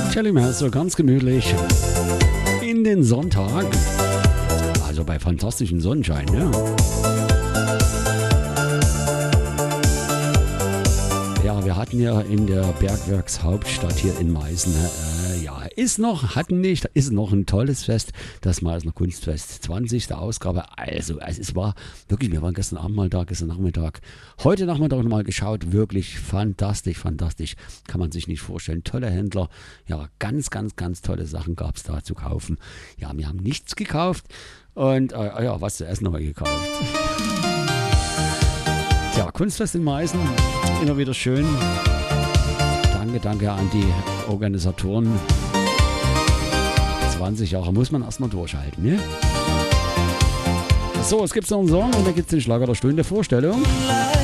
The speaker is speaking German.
Jelly Master, ganz gemütlich in den Sonntag. Also bei fantastischem Sonnenschein, ja. Ja, wir hatten ja in der Bergwerkshauptstadt hier in Meißen, ist noch ein tolles Fest, das Meißner Kunstfest, 20. Ausgabe. Also es war wirklich, wir waren gestern Abend mal da, gestern Nachmittag, heute Nachmittag nochmal geschaut, wirklich fantastisch, kann man sich nicht vorstellen. Tolle Händler, ja, ganz tolle Sachen gab es da zu kaufen. Ja, wir haben nichts gekauft und was zu essen haben wir gekauft. Tja, Kunstfest in Meißen, immer wieder schön. Danke an die Organisatoren. 20 Jahre muss man erstmal durchhalten, ne? So, es gibt noch einen Song und da gibt es den Schlager der Stunde Vorstellung.